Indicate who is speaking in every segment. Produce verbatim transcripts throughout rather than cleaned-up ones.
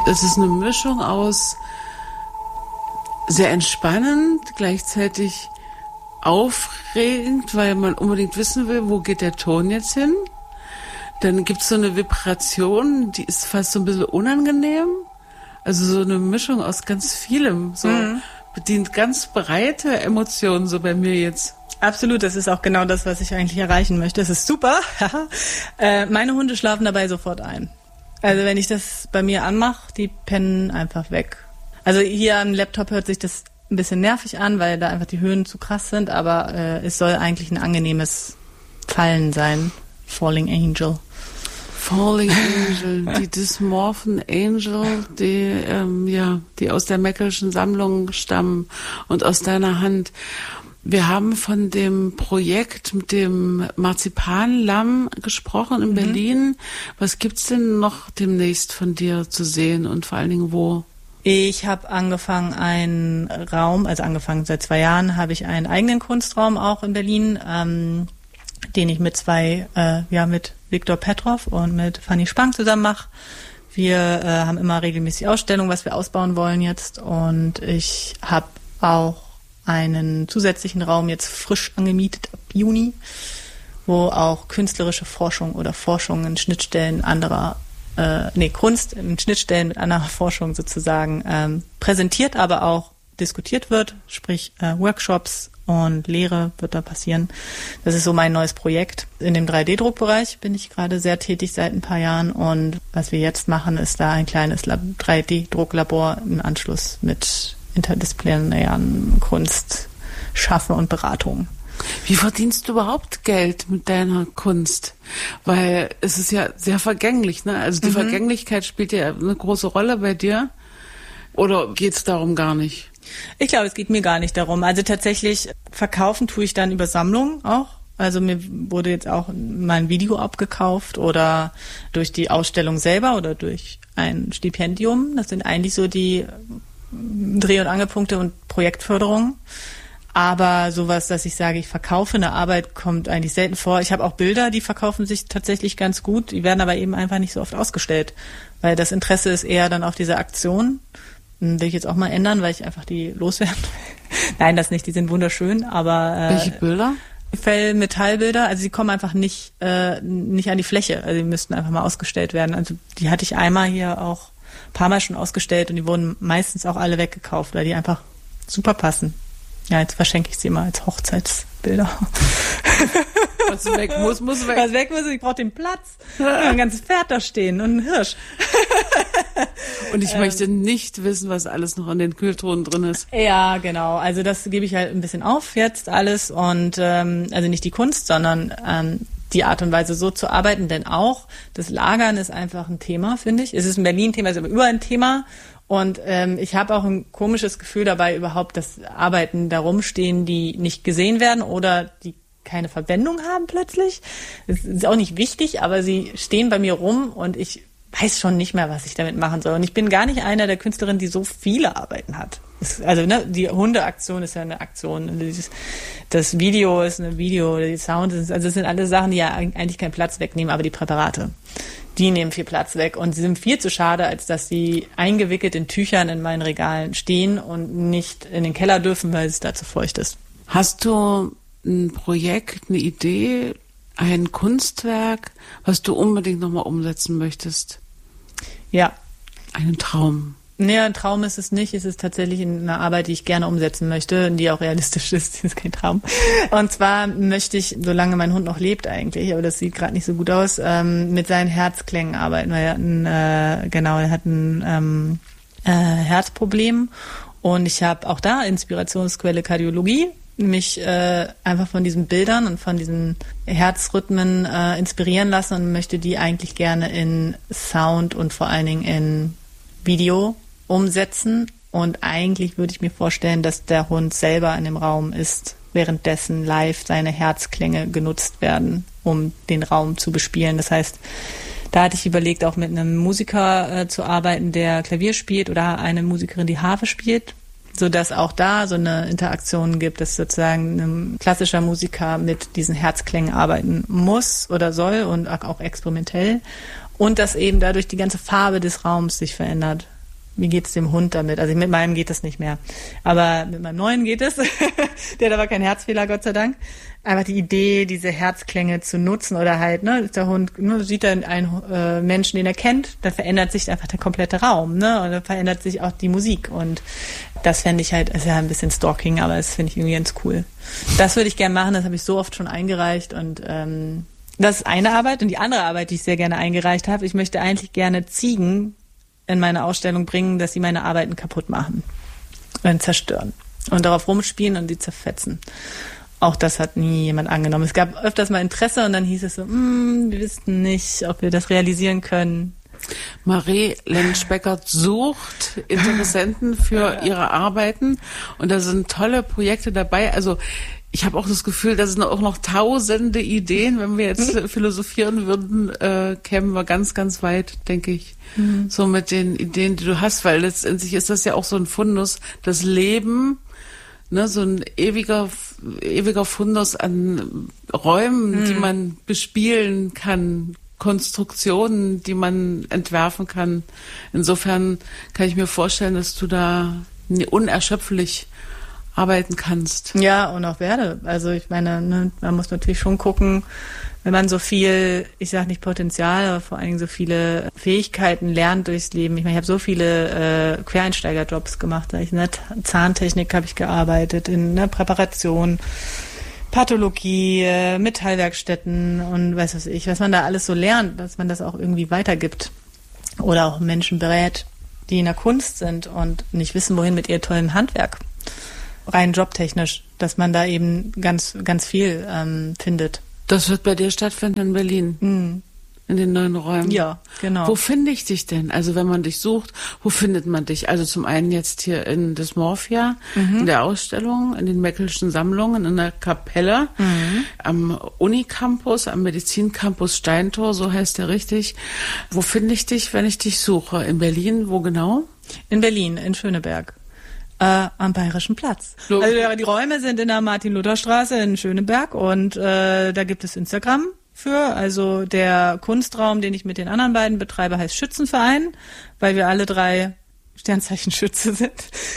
Speaker 1: Es ist eine Mischung aus sehr entspannend, gleichzeitig aufregend, weil man unbedingt wissen will, wo geht der Ton jetzt hin. Dann gibt es so eine Vibration, die ist fast so ein bisschen unangenehm. Also so eine Mischung aus ganz vielem. So mhm. bedient ganz breite Emotionen so bei mir jetzt.
Speaker 2: Absolut, das ist auch genau das, was ich eigentlich erreichen möchte. Das ist super. äh, meine Hunde schlafen dabei sofort ein. Also wenn ich das bei mir anmache, die pennen einfach weg. Also hier am Laptop hört sich das ein bisschen nervig an, weil da einfach die Höhen zu krass sind, aber äh, es soll eigentlich ein angenehmes Fallen sein. Falling Angel.
Speaker 1: Falling Angel, die Dysmorphen Angel, die ähm, ja, die aus der Meckelschen Sammlung stammen und aus deiner Hand. Wir haben von dem Projekt mit dem Marzipanlamm gesprochen in mhm. Berlin. Was gibt's denn noch demnächst von dir zu sehen und vor allen Dingen wo?
Speaker 2: Ich habe angefangen, einen Raum, also angefangen seit zwei Jahren, habe ich einen eigenen Kunstraum auch in Berlin, ähm, den ich mit zwei, äh, ja, mit Viktor Petrov und mit Fanny Spang zusammen mache. Wir äh, haben immer regelmäßig Ausstellungen, was wir ausbauen wollen jetzt. Und ich habe auch einen zusätzlichen Raum jetzt frisch angemietet ab Juni, wo auch künstlerische Forschung oder Forschung in Schnittstellen anderer, äh, nee, Kunst in Schnittstellen mit anderer Forschung sozusagen ähm, präsentiert, aber auch diskutiert wird, sprich äh, Workshops und Lehre wird da passieren. Das ist so mein neues Projekt. In dem drei D Druckbereich bin ich gerade sehr tätig seit ein paar Jahren und was wir jetzt machen, ist da ein kleines Lab- drei D Drucklabor im Anschluss mit interdisziplinären Kunst schaffen und Beratung.
Speaker 1: Wie verdienst du überhaupt Geld mit deiner Kunst? Weil es ist ja sehr vergänglich, ne? Also die mhm. Vergänglichkeit spielt ja eine große Rolle bei dir. Oder geht's darum gar nicht?
Speaker 2: Ich glaube, es geht mir gar nicht darum. Also tatsächlich verkaufen tue ich dann über Sammlungen auch. Also mir wurde jetzt auch mal ein Video abgekauft oder durch die Ausstellung selber oder durch ein Stipendium. Das sind eigentlich so die Dreh- und Angelpunkte und Projektförderung. Aber sowas, dass ich sage, ich verkaufe eine Arbeit, kommt eigentlich selten vor. Ich habe auch Bilder, die verkaufen sich tatsächlich ganz gut. Die werden aber eben einfach nicht so oft ausgestellt, weil das Interesse ist eher dann auf diese Aktion. Will ich jetzt auch mal ändern, weil ich einfach die loswerden will. Nein, das nicht, die sind wunderschön, aber... Äh,
Speaker 1: Welche Bilder?
Speaker 2: Fell-Metallbilder, also die kommen einfach nicht äh, nicht an die Fläche, also die müssten einfach mal ausgestellt werden. Also die hatte ich einmal hier auch ein paar Mal schon ausgestellt und die wurden meistens auch alle weggekauft, weil die einfach super passen. Ja, jetzt verschenke ich sie immer als Hochzeitsbilder.
Speaker 1: Was weg muss, muss weg.
Speaker 2: Was weg muss, ich brauche den Platz. Ein ganzes Pferd da stehen und ein Hirsch.
Speaker 1: Und ich ähm, möchte nicht wissen, was alles noch an den Kühltruhen drin ist.
Speaker 2: Ja, genau. Also das gebe ich halt ein bisschen auf jetzt alles und ähm, also nicht die Kunst, sondern ähm, die Art und Weise so zu arbeiten, denn auch das Lagern ist einfach ein Thema, finde ich. Es ist in Berlin ein Thema, es ist aber überall ein Thema. Und ähm, ich habe auch ein komisches Gefühl dabei, überhaupt, dass Arbeiten da rumstehen, die nicht gesehen werden oder die keine Verwendung haben plötzlich. Das ist auch nicht wichtig, aber sie stehen bei mir rum und ich weiß schon nicht mehr, was ich damit machen soll. Und ich bin gar nicht einer der Künstlerinnen, die so viele Arbeiten hat. Das, also ne, die Hundeaktion ist ja eine Aktion. Dieses, das Video ist ein Video, die Sound ist, also das sind alles Sachen, die ja eigentlich keinen Platz wegnehmen, aber die Präparate, die nehmen viel Platz weg und sie sind viel zu schade, als dass sie eingewickelt in Tüchern in meinen Regalen stehen und nicht in den Keller dürfen, weil es da zu feucht ist.
Speaker 1: Hast du ein Projekt, eine Idee, ein Kunstwerk, was du unbedingt nochmal umsetzen möchtest?
Speaker 2: Ja.
Speaker 1: Einen Traum?
Speaker 2: Nee, ein Traum ist es nicht. Es ist tatsächlich eine Arbeit, die ich gerne umsetzen möchte, die auch realistisch ist. Das ist kein Traum. Und zwar möchte ich, solange mein Hund noch lebt eigentlich, aber das sieht gerade nicht so gut aus, ähm, mit seinen Herzklängen arbeiten. Weil er hat ein, äh, genau, er hat ein ähm, äh, Herzproblem und ich habe auch da Inspirationsquelle Kardiologie, mich äh, einfach von diesen Bildern und von diesen Herzrhythmen äh, inspirieren lassen und möchte die eigentlich gerne in Sound und vor allen Dingen in Video umsetzen. Und eigentlich würde ich mir vorstellen, dass der Hund selber in dem Raum ist, währenddessen live seine Herzklänge genutzt werden, um den Raum zu bespielen. Das heißt, da hatte ich überlegt, auch mit einem Musiker äh, zu arbeiten, der Klavier spielt oder eine Musikerin, die Harfe spielt, sodass auch da so eine Interaktion gibt, dass sozusagen ein klassischer Musiker mit diesen Herzklängen arbeiten muss oder soll und auch experimentell und dass eben dadurch die ganze Farbe des Raums sich verändert. wie geht's dem Hund damit? Also mit meinem geht das nicht mehr. Aber mit meinem neuen geht es. Der hat aber keinen Herzfehler, Gott sei Dank. Aber die Idee, diese Herzklänge zu nutzen oder halt, ne, ist der Hund, ne, sieht er einen äh, Menschen, den er kennt, dann verändert sich einfach der komplette Raum, ne, und dann verändert sich auch die Musik. Und das fände ich halt, ist ja ein bisschen Stalking, aber das finde ich irgendwie ganz cool. Das würde ich gerne machen, das habe ich so oft schon eingereicht und ähm, das ist eine Arbeit. Und die andere Arbeit, die ich sehr gerne eingereicht habe, ich möchte eigentlich gerne Ziegen in meine Ausstellung bringen, dass sie meine Arbeiten kaputt machen und zerstören und darauf rumspielen und die zerfetzen. Auch das hat nie jemand angenommen. Es gab öfters mal Interesse und dann hieß es so, mm, wir wissen nicht, ob wir das realisieren können.
Speaker 1: Marie Lensch-Beckert sucht Interessenten für ihre Arbeiten und da sind tolle Projekte dabei. Also ich habe auch das Gefühl, dass es auch noch tausende Ideen, wenn wir jetzt philosophieren würden, äh, kämen wir ganz, ganz weit, denke ich, mhm. so mit den Ideen, die du hast, weil letztendlich ist das ja auch so ein Fundus, das Leben, ne, so ein ewiger, ewiger Fundus an Räumen, mhm. die man bespielen kann, Konstruktionen, die man entwerfen kann. Insofern kann ich mir vorstellen, dass du da unerschöpflich arbeiten kannst.
Speaker 2: Ja, und auch werde. Also ich meine, ne, man muss natürlich schon gucken, wenn man so viel, ich sage nicht Potenzial, aber vor allen Dingen so viele Fähigkeiten lernt durchs Leben. Ich meine, ich habe so viele äh, Quereinsteigerjobs gemacht. Ich, ne, Zahntechnik habe ich gearbeitet, in ne, Präparation, Pathologie, äh, Metallwerkstätten und weiß was ich, was man da alles so lernt, dass man das auch irgendwie weitergibt. Oder auch Menschen berät, die in der Kunst sind und nicht wissen, wohin mit ihr tollen Handwerk. Rein jobtechnisch, dass man da eben ganz, ganz viel ähm, findet.
Speaker 1: Das wird bei dir stattfinden in Berlin, mhm. in den neuen Räumen.
Speaker 2: Ja, genau.
Speaker 1: Wo finde ich dich denn? Also wenn man dich sucht, wo findet man dich? Also zum einen jetzt hier in Dysmorphia, mhm. in der Ausstellung, in den Meckelschen Sammlungen, in der Kapelle, mhm. am Unicampus, am Medizincampus Steintor, so heißt der richtig. Wo finde ich dich, wenn ich dich suche? In Berlin, wo genau?
Speaker 2: In Berlin, in Schöneberg. Äh, am Bayerischen Platz. So. Also die Räume sind in der Martin-Luther-Straße in Schöneberg und äh, da gibt es Instagram für. Also der Kunstraum, den ich mit den anderen beiden betreibe, heißt Schützenverein, weil wir alle drei Sternzeichen Schütze sind.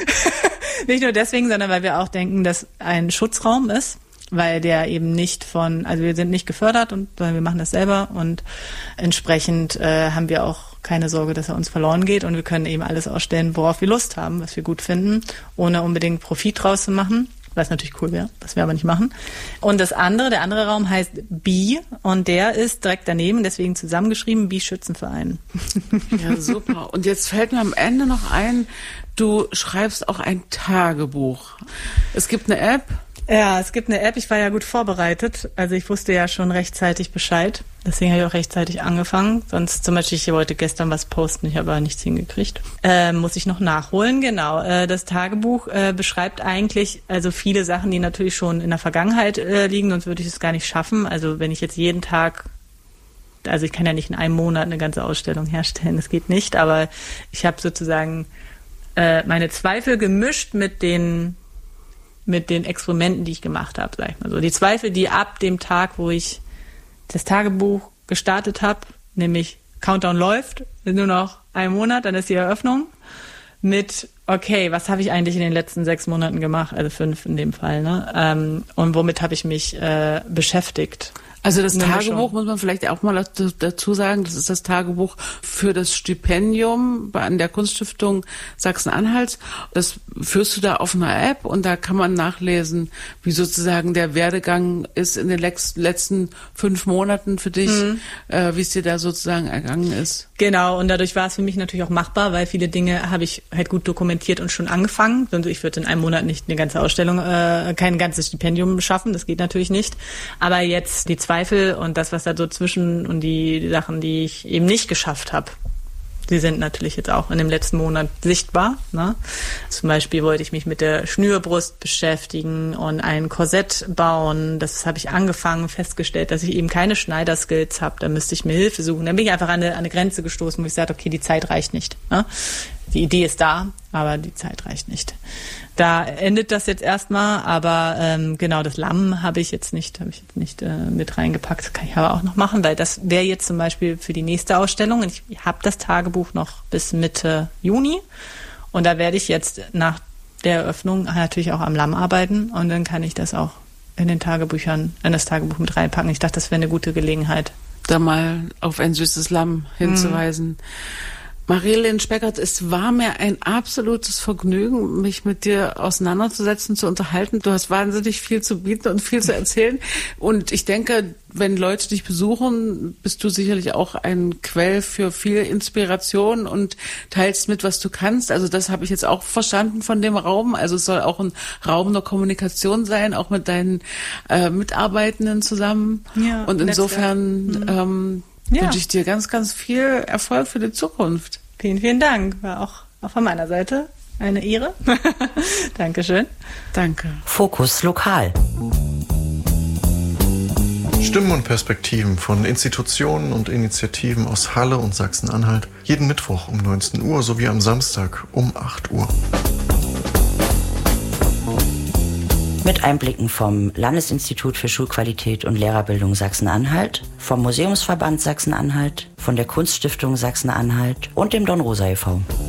Speaker 2: Nicht nur deswegen, sondern weil wir auch denken, dass ein Schutzraum ist, weil der eben nicht von, also wir sind nicht gefördert, und sondern wir machen das selber und entsprechend äh, haben wir auch keine Sorge, dass er uns verloren geht und wir können eben alles ausstellen, worauf wir Lust haben, was wir gut finden, ohne unbedingt Profit draus zu machen, was natürlich cool wäre, was wir aber nicht machen. Und das andere, der andere Raum heißt Bi und der ist direkt daneben, deswegen zusammengeschrieben, Bi Schützenverein.
Speaker 1: Ja, super. Und jetzt fällt mir am Ende noch ein, du schreibst auch ein Tagebuch. Es gibt eine App.
Speaker 2: Ja, es gibt eine App, ich war ja gut vorbereitet, also ich wusste ja schon rechtzeitig Bescheid, deswegen habe ich auch rechtzeitig angefangen, sonst zum Beispiel, ich wollte gestern was posten, ich habe aber nichts hingekriegt, äh, muss ich noch nachholen, genau. Äh, das Tagebuch äh, beschreibt eigentlich also viele Sachen, die natürlich schon in der Vergangenheit äh, liegen, sonst würde ich es gar nicht schaffen, also wenn ich jetzt jeden Tag, also ich kann ja nicht in einem Monat eine ganze Ausstellung herstellen, das geht nicht, aber ich habe sozusagen äh, meine Zweifel gemischt mit den mit den Experimenten, die ich gemacht habe, sag ich mal so. Die Zweifel, die ab dem Tag, wo ich das Tagebuch gestartet habe, nämlich Countdown läuft, ist nur noch ein Monat, dann ist die Eröffnung, mit, okay, was habe ich eigentlich in den letzten sechs Monaten gemacht, also fünf in dem Fall, ne? Ähm, und womit habe ich mich äh, beschäftigt?
Speaker 1: Also das Tagebuch muss man vielleicht auch mal dazu sagen, das ist das Tagebuch für das Stipendium an der Kunststiftung Sachsen-Anhalt. Das führst du da auf einer App und da kann man nachlesen, wie sozusagen der Werdegang ist in den letzten fünf Monaten für dich, mhm. äh, wie es dir da sozusagen ergangen ist.
Speaker 2: Genau, und dadurch war es für mich natürlich auch machbar, weil viele Dinge habe ich halt gut dokumentiert und schon angefangen. Sonst ich würde in einem Monat nicht eine ganze Ausstellung, äh, kein ganzes Stipendium schaffen, das geht natürlich nicht. Aber jetzt die Zweifel und das, was da so zwischen und die, die Sachen, die ich eben nicht geschafft habe, die sind natürlich jetzt auch in dem letzten Monat sichtbar. Ne? Zum Beispiel wollte ich mich mit der Schnürbrust beschäftigen und ein Korsett bauen. Das habe ich angefangen, festgestellt, dass ich eben keine Schneiderskills habe. Da müsste ich mir Hilfe suchen. Dann bin ich einfach an eine, an eine Grenze gestoßen, wo ich sagte, okay, die Zeit reicht nicht. Ne? die Idee ist da, aber die Zeit reicht nicht. Da endet das jetzt erstmal, aber ähm, genau, das Lamm habe ich jetzt nicht, habe ich jetzt nicht äh, mit reingepackt. Das kann ich aber auch noch machen, weil das wäre jetzt zum Beispiel für die nächste Ausstellung. Ich habe das Tagebuch noch bis Mitte Juni und da werde ich jetzt nach der Eröffnung natürlich auch am Lamm arbeiten und dann kann ich das auch in den Tagebüchern, in das Tagebuch mit reinpacken. Ich dachte, das wäre eine gute Gelegenheit,
Speaker 1: da mal auf ein süßes Lamm hinzuweisen. Mhm. Marilyn Speckert, es war mir ein absolutes Vergnügen, mich mit dir auseinanderzusetzen, zu unterhalten. Du hast wahnsinnig viel zu bieten und viel zu erzählen. Und ich denke, wenn Leute dich besuchen, bist du sicherlich auch ein Quell für viel Inspiration und teilst mit, was du kannst. Also das habe ich jetzt auch verstanden von dem Raum. Also es soll auch ein Raum der Kommunikation sein, auch mit deinen äh, Mitarbeitenden zusammen. Ja, und insofern mhm. ähm, Ja. wünsche ich dir ganz, ganz viel Erfolg für die Zukunft.
Speaker 2: Vielen, vielen Dank. War auch, auch von meiner Seite eine Ehre. Dankeschön.
Speaker 1: Danke.
Speaker 3: Fokus Lokal.
Speaker 4: Stimmen und Perspektiven von Institutionen und Initiativen aus Halle und Sachsen-Anhalt. Jeden Mittwoch um neunzehn Uhr sowie am Samstag um acht Uhr.
Speaker 3: Mit Einblicken vom Landesinstitut für Schulqualität und Lehrerbildung Sachsen-Anhalt, vom Museumsverband Sachsen-Anhalt, von der Kunststiftung Sachsen-Anhalt und dem Don Rosa e V